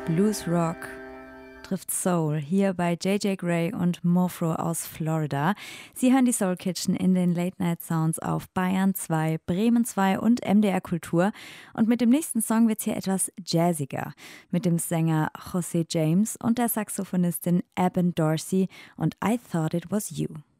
Blues Rock trifft Soul hier bei JJ Grey und Mofro aus Florida. Sie hören die Soul Kitchen in den Late Night Sounds auf Bayern 2, Bremen 2 und MDR Kultur. Und mit dem nächsten Song wird es hier etwas jazziger. Mit dem Sänger José James und der Saxophonistin Eben Dorsey und I Thought It Was You.